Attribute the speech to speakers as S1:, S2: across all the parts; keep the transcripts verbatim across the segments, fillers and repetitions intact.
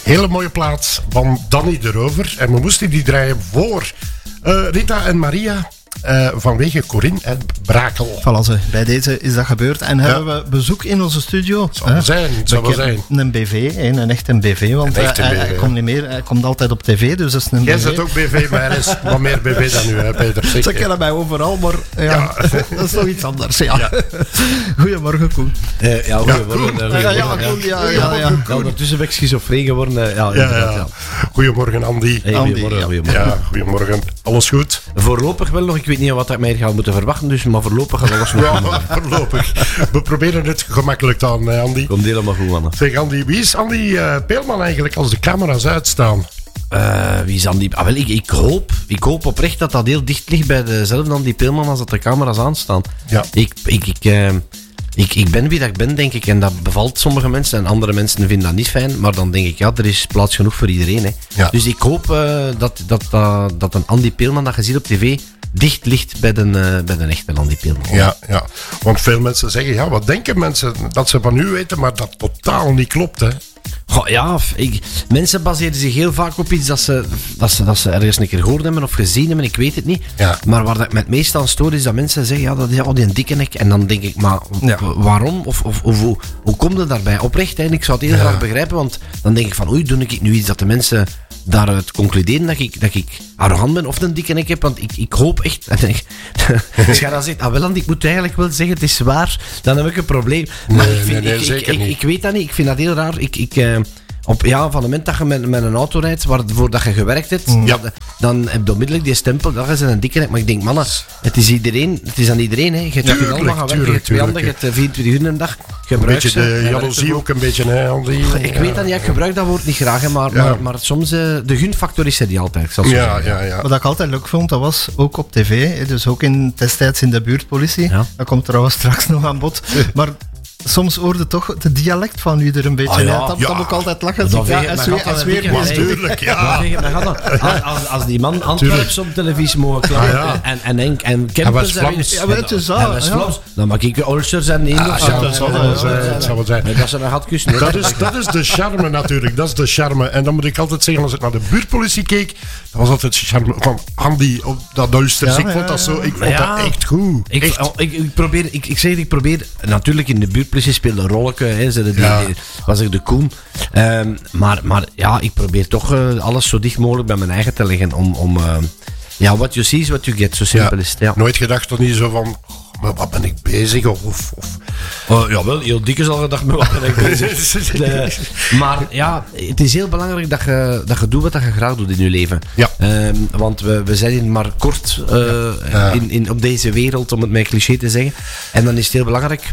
S1: Hele mooie plaat van Danny de Rover. En we moesten die draaien voor uh, Rita en Maria. Uh, vanwege Corinne en Brakel.
S2: Voilà, ze. Bij deze is dat gebeurd. En ja. hebben we bezoek in onze studio.
S1: Het zal wel zijn. Het zal wel zijn.
S2: Een B V, een, een echte B V. Want
S1: echte
S2: hij,
S1: B V,
S2: hij, komt niet meer, hij komt altijd op tv, dus dat is een
S1: Jij
S2: B V.
S1: zit ook B V, maar hij is wat meer B V dan u, hè, Peter.
S2: Ze kennen mij overal, maar ja, ja. dat is toch iets anders. Ja. Ja. Goedemorgen, Koen.
S3: Uh, ja, goedemorgen.
S2: Ja, ja, ja, Koen, ja, ja, ja.
S3: ja. Ondertussen ben ik schizofreen geworden. Uh, ja,
S1: ja, ja. ja. Goedemorgen, Andy.
S3: Hey,
S2: Andy
S3: goedemorgen,
S2: ja.
S3: goedemorgen.
S1: Ja, goedemorgen. Alles goed?
S3: Voorlopig wel nog. Ik weet niet wat ik mij ga moeten verwachten, dus, maar voorlopig gaat alles nog goed.
S1: Ja, voorlopig. We proberen het gemakkelijk aan, Andy.
S3: Komt helemaal goed, Anne.
S1: Zeg, Andy, wie is Andy uh, Peelman eigenlijk als de camera's uitstaan?
S3: Uh, wie is Andy? Ah, wel, ik, ik, hoop, ik hoop oprecht dat dat heel dicht ligt bij dezelfde Andy Peelman als dat de camera's aanstaan.
S1: Ja.
S3: Ik, ik, ik, uh, ik, ik ben wie dat ik ben, denk ik. En dat bevalt sommige mensen en andere mensen vinden dat niet fijn. Maar dan denk ik, ja, er is plaats genoeg voor iedereen. Hè.
S1: Ja.
S3: Dus ik hoop uh, dat, dat, uh, dat een Andy Peelman dat je ziet op tv dicht ligt bij de, uh, bij de echte Andy Peelman.
S1: Ja, ja, want veel mensen zeggen, ja, wat denken mensen dat ze van u weten, maar dat totaal niet klopt, hè?
S3: Goh, ja, ik, mensen baseren zich heel vaak op iets dat ze, dat, ze, dat ze ergens een keer gehoord hebben of gezien hebben, ik weet het niet.
S1: Ja.
S3: Maar waar dat ik me het meest aan stoor is dat mensen zeggen, ja, dat is al die dikke nek. En dan denk ik, maar
S2: ja.
S3: waarom? Of, of, of hoe, hoe komt het daarbij? Oprecht, hè? Ik zou het heel
S1: Ja.
S3: graag begrijpen, want dan denk ik van, oei, doe ik nu iets dat de mensen daaruit concluderen dat ik, dat ik arrogant ben of een dikke nek heb, want ik, ik hoop echt. En ik, als je dan zegt, ah wel, ik moet eigenlijk wel zeggen, het is waar, dan heb ik een probleem. Maar
S1: Nee,
S3: ik, vind,
S1: nee, nee,
S3: ik,
S1: zeker
S3: ik,
S1: niet.
S3: ik, ik weet dat niet, ik vind dat heel raar. Ik, ik, uh, op, ja, van het moment dat je met, met een auto rijdt waarvoor dat je gewerkt hebt,
S1: Ja.
S3: dan, dan heb je onmiddellijk die stempel, dat is een dikke nek. Maar ik denk, mannen, het is iedereen, het is aan iedereen. Hè. Je hebt
S1: Tuurlijk,
S3: je allemaal gaan werken, je
S1: tuurlijk,
S3: hebt twee handen, je
S1: tuurlijk.
S3: hebt vierentwintig uur een dag.
S1: Een
S3: Gebruik
S1: beetje
S3: ze,
S1: de
S3: en werk
S1: jaloezie
S3: ervoor.
S1: ook een beetje, hè, Andy?
S3: Ik weet dat niet, ik gebruik dat woord niet graag, hè, maar,
S1: Ja.
S3: maar, maar soms, uh, de gunfactor is er niet altijd. Ik zal het zo
S1: Ja,
S3: zeggen.
S1: ja, ja.
S2: Wat ik altijd leuk vond, dat was ook op tv, hè, dus ook in destijds in de buurtpolitie.
S3: Ja.
S2: Dat komt trouwens straks nog aan bod. Maar soms hoorde toch het dialect van u er een beetje
S3: Ah, ja.
S2: uit. Dat
S1: Ja.
S2: dat moet ik altijd lachen.
S3: Dat
S2: Ja,
S3: veeg ik
S2: als
S3: mijn
S2: weer,
S3: gat
S2: als
S3: aan
S2: weer
S3: de
S2: maar
S3: dikke-
S1: Tuurlijk, ja.
S3: Ja, zeg het maar, gaat dat. Als, als, als die man Antwerps op televisie mogen klappen
S1: Ah, ja.
S3: en, en, en, en
S1: Hij was
S3: Kempers daarin-
S1: Vlaams.
S2: Ja, maar het is zo,
S3: Hij was
S2: ja.
S3: Vlaams. Dan mag ik Ulsters en Eenders
S1: Ah,
S3: zijn.
S1: ja, dat zal wel zijn, dat zal wel zijn.
S3: Nee, dat ze een gat kussen. hè.
S1: Dat is, dat is de charme natuurlijk, dat is de charme. En dan moet ik altijd zeggen, als ik naar de buurtpolitie keek, dat was altijd de charme van Andy op dat Ulsters.
S2: Ja,
S1: ik vond
S2: ja,
S1: dat zo, ik vond
S3: Ja.
S1: dat echt goed.
S3: Ik,
S1: Echt.
S3: oh, ik, ik, probeer, ik, ik zeg het, ik probeer... Natuurlijk, in de buurtpolitie speelde een rolletje. Hè, ze de,
S1: Ja.
S3: die, was ik de Koen. Um, maar, maar ja, ik probeer toch uh, alles zo dicht mogelijk bij mijn eigen te leggen. Om... om uh, ja, what you see is what you get. Zo simpel
S1: Ja.
S3: is het. Ja.
S1: Nooit gedacht dat niet zo van, oh, maar wat ben ik bezig? Of, of, of.
S3: Oh, jawel, heel dik is al gedacht met wat ben ik bezig. De, maar ja, het is heel belangrijk dat je, dat je doet wat je graag doet in je leven.
S1: Ja.
S3: Um, want we, we zijn hier maar kort uh,
S1: Ja.
S3: in, in, op deze wereld, om het met cliché te zeggen. En dan is het heel belangrijk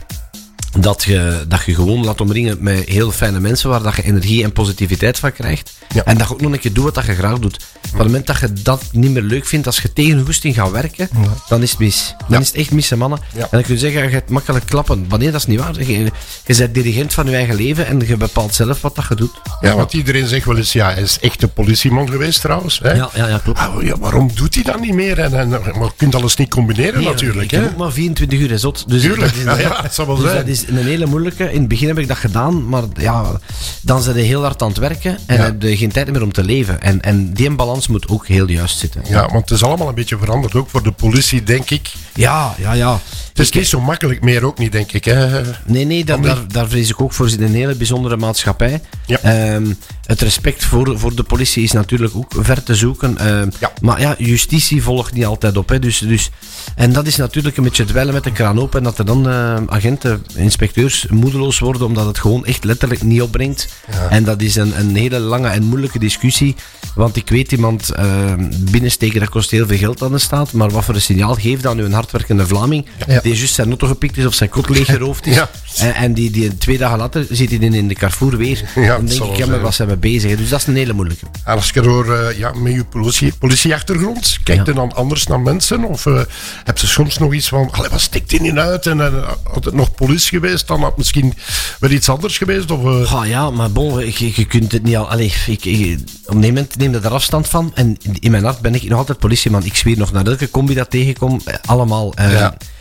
S3: dat je, dat je gewoon laat omringen met heel fijne mensen waar dat je energie en positiviteit van krijgt.
S1: Ja.
S3: En dat je ook nog een keer doet wat dat je graag doet. Op het moment dat je dat niet meer leuk vindt, als je tegen een goesting gaat werken,
S1: Ja.
S3: dan is het mis. Dan
S1: Ja.
S3: is het echt mis, hè, mannen.
S1: Ja.
S3: En dan kun je zeggen, je gaat makkelijk klappen. Wanneer, dat is niet waar. Je, je bent dirigent van je eigen leven en je bepaalt zelf wat dat je doet.
S1: Ja, want iedereen zegt wel eens, ja, hij is echt een politieman geweest trouwens. Hè?
S3: Ja, ja, ja, klopt.
S1: Ah, ja, waarom doet hij dat niet meer? En, en, maar je kunt alles niet combineren
S3: Nee,
S1: natuurlijk.
S3: Ik heb
S1: Hè?
S3: ook maar vierentwintig uur, hè, zot. Dus
S1: Tuurlijk,
S3: dat is,
S1: ja, ja, het zal wel
S3: dus
S1: zijn.
S3: dat is een hele moeilijke. In het begin heb ik dat gedaan, maar ja, dan zijn je heel hard aan het werken en
S1: Ja.
S3: heb je geen tijd meer om te leven. En, en die balans moet ook heel juist zitten.
S1: Ja, want het is allemaal een beetje veranderd, ook voor de politie, denk ik.
S3: Ja, ja, ja.
S1: Het is
S3: Ik-
S1: niet zo makkelijk meer ook niet, denk ik. Hè?
S3: Nee, nee, daar,
S1: Andy?
S3: daar, daar vrees ik ook voor. Zit een hele bijzondere maatschappij.
S1: Ja.
S3: Ehm, het respect voor, voor de politie is natuurlijk ook ver te zoeken. Ehm,
S1: Ja.
S3: Maar ja, justitie volgt niet altijd op. Hè. Dus, dus, en dat is natuurlijk een beetje dweilen met de kraan open. En dat er dan uh, agenten, inspecteurs moedeloos worden, omdat het gewoon echt letterlijk niet opbrengt.
S1: Ja.
S3: En dat is een, een hele lange en moeilijke discussie. Want ik weet, iemand uh, binnensteken, dat kost heel veel geld aan de staat. Maar wat voor een signaal geeft aan een hardwerkende Vlaming,
S2: Ja.
S3: die juist zijn auto gepikt is of zijn kot leeggeroofd is.
S1: Ja.
S3: En, en die, die twee dagen later zit hij in, in de Carrefour weer.
S1: Ja,
S3: dan
S1: dat
S3: denk
S1: zal
S3: ik,
S1: wel
S3: ja, maar
S1: zijn.
S3: wat zijn we bezig? Dus dat is een hele moeilijke.
S1: En als je door, uh, ja, met je politie, politieachtergrond, kijkt je
S3: Ja.
S1: dan anders naar mensen? Of uh, heb je soms nog iets van, allee, wat stikt die niet uit? En uh, had het nog politie geweest, dan had het misschien wel iets anders geweest? Of, uh,
S3: Ah, ja, maar bon, je, je kunt het niet al... Allee, ik, ik, op een moment neem je daar afstand van. En in mijn hart ben ik nog altijd politieman. Ik zweer nog naar elke combi dat tegenkom. eh, Allemaal. Uh,
S1: Ja.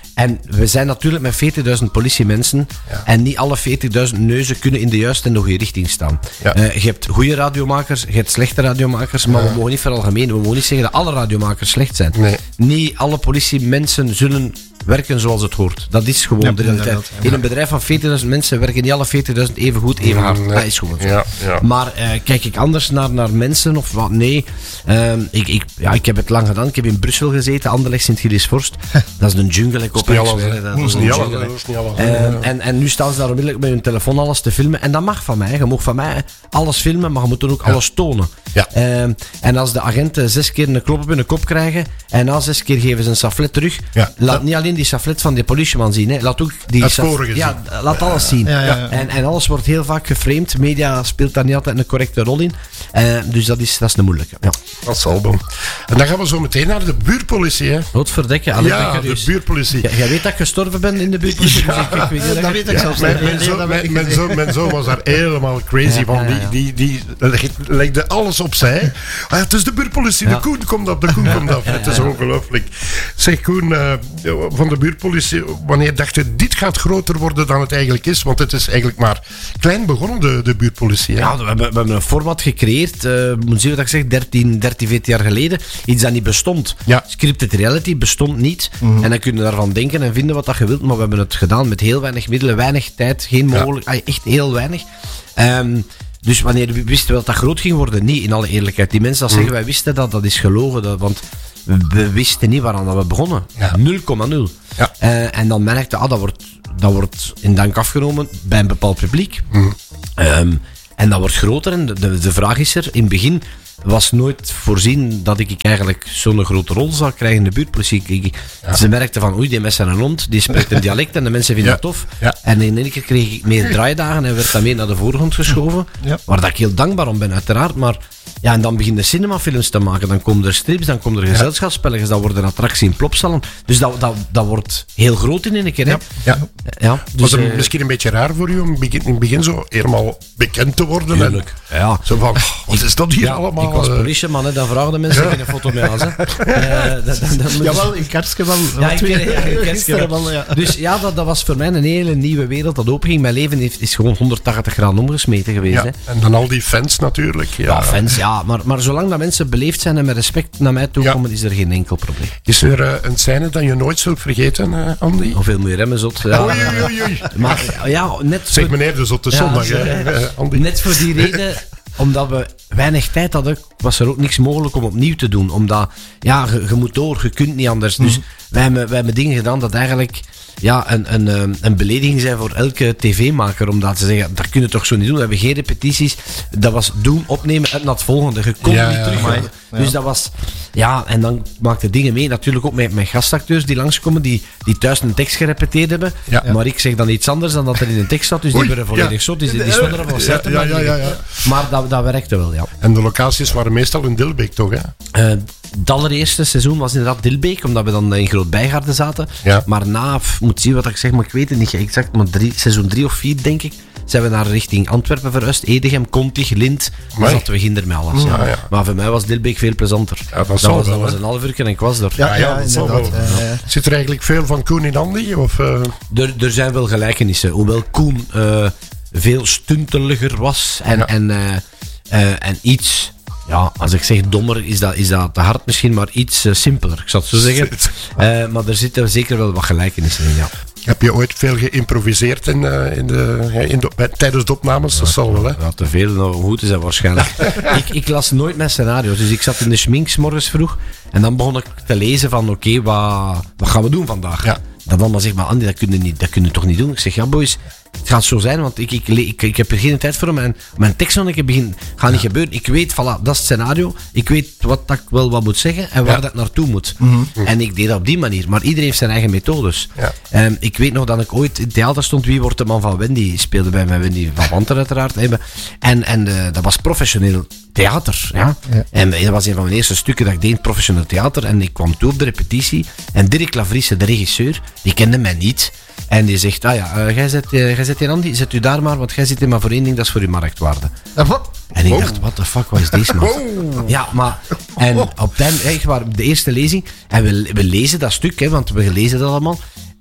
S3: En we zijn natuurlijk met veertigduizend politiemensen.
S1: Ja.
S3: En niet alle veertigduizend neuzen kunnen in de juiste en de goede richting staan.
S1: Ja.
S3: Uh, je hebt goede radiomakers, je hebt slechte radiomakers. Maar ja. we mogen niet veralgemenen. We mogen niet zeggen dat alle radiomakers slecht zijn.
S1: Nee.
S3: Niet alle politiemensen zullen werken zoals het hoort. Dat is gewoon
S2: Ja,
S3: de realiteit.
S2: ja.
S3: In een bedrijf van veertigduizend mensen werken niet alle veertigduizend even goed, even hard.
S1: Nee.
S3: Dat is gewoon zo.
S1: Ja, ja.
S3: Maar uh, kijk ik anders naar, naar mensen of wat? Nee. Uh, ik, ik, ja, ik heb het lang gedaan. Ik heb in Brussel gezeten, Anderlecht, Sint-Gilles-Vorst. Dat is een jungle. Ik
S1: Dat is niet alles, hè.
S3: dat
S1: Dat is
S3: een
S1: niet alles,
S3: jungle.
S1: dat is niet alles.
S3: Uh,
S1: Ja.
S3: en, en nu staan ze daar onmiddellijk met hun telefoon alles te filmen. En dat mag van mij. Je mag van mij alles filmen, maar je moet dan ook
S1: Ja.
S3: alles tonen.
S1: Ja.
S3: Uh, en als de agenten zes keer een klop op hun kop krijgen en na zes keer geven ze een saflet terug,
S1: Ja.
S3: laat
S1: Dat-
S3: niet alleen die saflet van die politieman zien. Hè. Laat ook die
S1: Het
S3: saf-
S1: vorige
S3: ja, laat alles zien.
S2: Ja, ja, ja.
S3: En, en alles wordt heel vaak geframed. Media speelt daar niet altijd een correcte rol in. Uh, dus dat is, dat is een moeilijke. Ja.
S1: Dat zal wel. En dan gaan we zo meteen naar de buurtpolitie, hè.
S3: Wat verdekken. Allee,
S1: Ja,
S3: ben
S1: de
S3: curieus.
S1: buurpolitie.
S3: Jij weet dat ik gestorven ben in de buurtpolitie. Dus ik, ik weet niet
S2: Dat weet ik zelfs
S1: Mijn,
S2: niet.
S1: mijn,
S2: Nee,
S1: zoon,
S2: dat
S1: mijn,
S2: weet ik
S1: mijn,
S2: niet.
S1: zoon, mijn zoon was daar helemaal crazy
S3: Ja,
S1: van.
S3: ja, ja.
S1: Die, die, die leg- legde alles opzij. Ah, ja, het is de buurtpolitie,
S3: Ja.
S1: de Koen komt af, de Koen komt af. Het is ongelooflijk. Zeg Koen, uh, van de buurpolitie, wanneer dacht je, dit gaat groter worden dan het eigenlijk is? Want het is eigenlijk maar klein begonnen, de, de buurpolitie. Hè?
S3: Ja, we hebben, we hebben een format gecreëerd, uh, moet zien wat ik zeg, dertien, dertien, veertien jaar geleden. Iets dat niet bestond.
S1: Ja.
S3: Scripted reality bestond niet.
S1: Mhm.
S3: En dan kun je daarvan denken en vinden wat dat je wilt. Maar we hebben het gedaan met heel weinig middelen, weinig tijd, geen
S1: Ja.
S3: mogelijk, ah, echt heel weinig. Um, dus wanneer we wisten we dat dat groot ging worden, niet in alle eerlijkheid. Die mensen dat zeggen, wij wisten dat, dat is gelogen. Dat, want we, we wisten niet waaraan dat we begonnen.
S1: Ja.
S3: nul komma nul.
S1: Ja.
S3: Uh, en dan merkte ah, dat wordt, dat wordt in dank afgenomen bij een bepaald publiek.
S1: Mhm.
S3: Um, en dat wordt groter. En de, de, de vraag is er, in het begin was nooit voorzien dat ik eigenlijk zo'n grote rol zou krijgen in de buurtpolitie. Ik, ik,
S1: Ja.
S3: Ze merkten van, oei, die mes en een hond, die spreekt een dialect en de mensen vinden
S1: Ja.
S3: dat tof.
S1: Ja.
S3: En in één keer kreeg ik meer draaidagen en werd dat meer naar de voorgrond geschoven.
S2: Ja.
S3: Waar dat ik heel dankbaar om ben, uiteraard. Maar ja, en dan beginnen cinemafilms te maken. Dan komen er strips, dan komen er gezelschapsspelletjes, dat wordt een attractie in plopsalon. Dus dat, dat, dat wordt heel groot in één keer. Hè?
S1: Ja. Ja.
S3: Ja, dus,
S1: Was het
S3: eh,
S1: misschien een beetje raar voor u om begin- in het begin zo helemaal bekend te worden?
S3: Tuurlijk.
S1: En
S3: Ja.
S1: zo van, oh, wat is dat hier
S3: Ja,
S1: allemaal?
S3: ik was
S1: eh?
S3: politieman, hè, dan vragen mensen geen foto met ons. Hè. Eh, dat- dat- dat moeten
S2: Jawel, in Kerstje wel.
S3: Ja,
S2: Wat
S3: ik
S2: twee-
S3: ken- ja, ik ken-
S2: gisteren wel, ja.
S3: Dus ja, dat, dat was voor mij een hele nieuwe wereld dat openging. Mijn leven heeft, is gewoon honderdtachtig graden omgesmeten geweest.
S1: Ja.
S3: Hè.
S1: En dan al die fans natuurlijk. Ja.
S3: Ja, fans, ja. Maar, maar zolang dat mensen beleefd zijn en met respect naar mij toe
S1: Ja.
S3: komen, is er geen enkel probleem.
S1: Is er eh, een scène dat je nooit zult vergeten, eh, Andy?
S3: Hoeveel moet je remmen, zot? Ja.
S1: Oei, oei, oei, oei.
S3: Maar ja, net
S1: Zeg
S3: voor,
S1: meneer, dus op de
S3: Ja,
S1: zondag,
S3: sorry.
S1: hè, eh, Andy.
S3: net voor die reden, omdat we weinig tijd hadden, was er ook niks mogelijk om opnieuw te doen. Omdat, ja, je, je moet door, je kunt niet anders. Dus wij, hebben, wij hebben dingen gedaan dat eigenlijk ja, een, een, een, een belediging zijn voor elke tv-maker. Omdat ze zeggen, dat kun je toch zo niet doen. We hebben geen repetities. Dat was doen, opnemen en naar het volgende. Je kon
S1: Ja,
S3: niet
S1: ja,
S3: terug.
S1: ja.
S3: Dus
S2: Ja.
S3: dat was... Ja, en dan maakte dingen mee. Natuurlijk ook met, met gastacteurs die langskomen, die, die thuis een tekst gerepeteerd hebben.
S1: Ja.
S3: Maar ik zeg dan iets anders dan dat er in een tekst staat. Dus
S1: Oei,
S3: die worden volledig
S1: ja.
S3: zot. Die, die stonden erop.
S1: Ja, ja, ja, ja, ja.
S3: Maar dat, dat werkte wel, ja.
S1: En de locaties waren meestal in Dilbeek, toch? Hè?
S3: Uh, het allereerste seizoen was inderdaad Dilbeek, omdat we dan in Groot-Bijgaarden zaten.
S1: Ja.
S3: Maar na, pff, moet zien wat ik zeg, maar ik weet het niet exact, maar drie, seizoen drie of vier, denk ik, zijn we naar richting Antwerpen verhuisd. Edegem, Kontig, Lint. Dan
S1: Amai.
S3: zaten we ginder met alles. Ja.
S1: Ja, ja.
S3: Maar voor mij was Dilbeek veel plezanter.
S1: Ja, dat zal
S3: was,
S1: wel,
S3: dat was
S1: hè.
S3: een half uur en ik was er.
S2: Ja, ja,
S1: dat zal
S2: inderdaad.
S1: wel.
S2: Ja, ja.
S1: Zit er eigenlijk veel van Koen in Andy? Of, eh,
S3: Er, er zijn wel gelijkenissen. Hoewel Koen uh, veel stunteliger was en,
S1: Ja.
S3: en, uh, uh, en iets, ja, als ik zeg dommer, is dat, is dat te hard misschien, maar iets uh, simpeler, ik zou het zo zeggen. Uh, maar er zitten zeker wel wat gelijkenissen in, ja.
S1: heb je ooit veel geïmproviseerd in, uh, in de, ja, in de, bij, tijdens de opnames? Dat zal wel, hè?
S3: Ja, te veel nou, om goed te zijn waarschijnlijk. ik, ik las nooit mijn scenario's, dus ik zat in de schmink 's morgens vroeg en dan begon ik te lezen van oké, okay, wat, wat gaan we doen vandaag?
S1: Ja.
S3: Dan allemaal zegt maar Andy, dat kun je niet, dat kun je toch niet doen? Ik zeg ja boys, het gaat zo zijn, want ik, ik, ik, ik heb er geen tijd voor om mijn, mijn tekst nog een keer begin. Gaat niet gebeuren. Ik weet, voilà, dat is het scenario. Ik weet wat dat ik wel wat moet zeggen en waar
S1: Ja.
S3: dat naartoe moet.
S2: Mm-hmm.
S3: En ik deed dat op die manier. Maar iedereen heeft zijn eigen methodes.
S1: Ja.
S3: Um, ik weet nog dat ik ooit in het theater stond. Wie wordt de man van Wendy? Speelde bij mij Wendy van Wanter uiteraard. En, en uh, dat was professioneel theater. Ja?
S2: Ja.
S3: En dat was een van mijn eerste stukken dat ik deed, professioneel theater. En ik kwam toe op de repetitie. En Dirk Lavriesse, de regisseur, die kende mij niet. En die zegt, ah ja, uh, jij zit, uh, jij zit hier Andy, zet u daar maar, want jij zit hier maar voor één ding, dat is voor uw marktwaarde.
S2: En wat?
S3: En ik
S1: Wow.
S3: dacht, what the fuck, wat is deze man?
S1: Wow.
S3: Ja, maar, en op het einde, echt waar, de eerste lezing, en we, we lezen dat stuk, hè, want we lezen dat allemaal.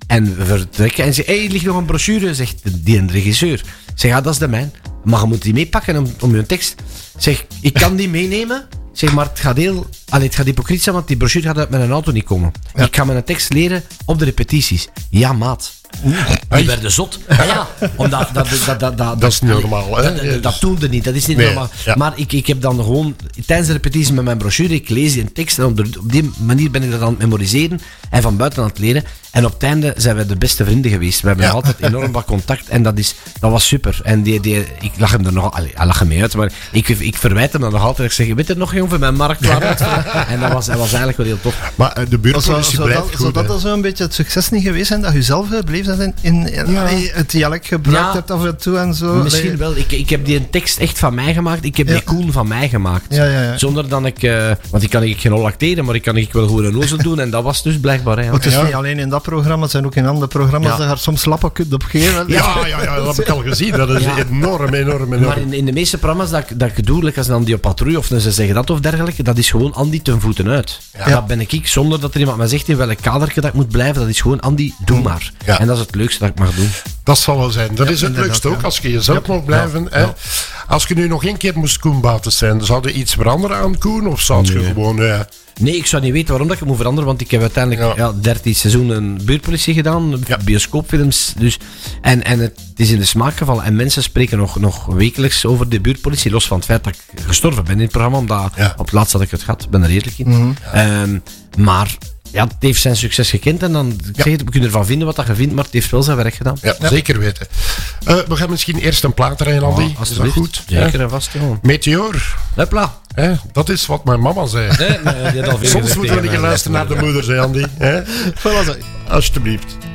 S3: En we vertrekken en zegt, hé, hey, er ligt nog een brochure, zegt die een regisseur. Zeg, ja, dat is de mijn. Maar je moet die meepakken om, om je tekst. Zeg, ik kan die meenemen. Zeg, maar het gaat heel... Allee, het gaat hypocriet zijn, want die brochure gaat uit met een auto niet komen. Ja. Ik ga mijn tekst leren op de repetities. Ja, maat. Die werden zot. Ja, ja, omdat dat, dat, dat, dat,
S1: dat is niet normaal, hè?
S3: Dat, dat, dat doelde niet, dat is niet nee, normaal. Ja. Maar ik, ik heb dan gewoon, tijdens de repetitie met mijn brochure, ik lees die tekst en op, de, op die manier ben ik dat aan het memoriseren en van buiten aan het leren. En op het einde zijn we de beste vrienden geweest. We hebben ja. altijd enorm wat contact en dat, is, dat was super. En die, die, ik lach hem er nog, allee, hij lacht hem mee uit, maar ik, ik verwijt hem dan nog altijd. Ik zeg, je weet het nog, jong, van mijn marktwaarde. En dat was, dat was eigenlijk wel heel tof.
S1: Maar de buurtpolitie
S2: zou,
S1: blijft
S2: zou
S1: goed.
S2: Zou dat dan zo'n beetje het succes niet geweest zijn dat je zelf beleefd hebt in, in, in ja. het dialect gebruikt ja. hebt af en toe en zo?
S3: Misschien
S2: nee.
S3: wel. Ik, ik heb die tekst echt van mij gemaakt. Ik heb
S2: ja.
S3: die Koen van mij gemaakt.
S2: Ja, ja, ja.
S3: Zonder dat ik... Uh, want ik kan ik geen acteren, maar ik kan ik wel goed een ozel doen. En dat was dus blijkbaar. Hè, ja.
S2: Het is
S1: ja.
S2: niet alleen in dat programma, het zijn ook in andere programma's. Ja. Dat je er soms lappen kunt op geven.
S1: Ja, ja, ja, dat heb ik al gezien. Dat is ja. enorm, enorm, enorm.
S3: Maar in, in de meeste programma's dat, dat ik doe, als dan die op patrouille of ze zeggen dat of dergelijke, dat is gewoon Andy ten voeten uit. Ja. Dat ben ik, zonder dat er iemand mij zegt in welk kadertje dat ik moet blijven. Dat is gewoon Andy, doe maar. Ja. En dat is het leukste dat ik mag doen.
S1: Dat zal wel zijn. Dat ja, is het leukste ook, ja. als je jezelf ja. mag blijven. Ja. Hè? Ja. Als je nu nog één keer moest Koen Bates zijn, zou je iets veranderen aan Koen? Of zou je nee. gewoon... Uh...
S3: Nee, ik zou niet weten waarom dat je moet veranderen, want ik heb uiteindelijk ja. Ja, dertien seizoenen buurtpolitie gedaan, ja. bioscoopfilms. Dus, en, en het is in de smaak gevallen. En mensen spreken nog, nog wekelijks over de buurtpolitie, los van het feit dat ik gestorven ben in het programma, omdat ja. op het laatst had ik het gehad, ik ben er eerlijk in. Mm-hmm. Ja. Um, maar... Ja, het heeft zijn succes gekend en dan ja. zeg je, we kunnen ervan vinden wat dat je vindt, maar het heeft wel zijn werk gedaan.
S1: Ja, ja. Zeker weten. Uh, we gaan misschien eerst een plaat rijden, Andy.
S3: Oh, is dat goed? Zeker en vast, jongen.
S1: Meteor.
S3: Hopla.
S1: Eh, dat is wat mijn mama zei.
S3: Nee, nee, die had al veel
S1: Soms moeten we niet luisteren naar de moeder, zei Andy. Eh?
S2: Voilà,
S1: alsjeblieft.